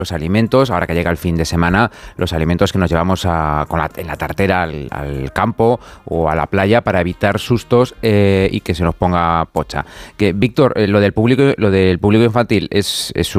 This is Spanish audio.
los alimentos, ahora que llega el fin de semana, los alimentos que nos llevamos en la tartera al campo o a la playa para evitar sustos y que se nos ponga pocha. Que Víctor, lo del público infantil es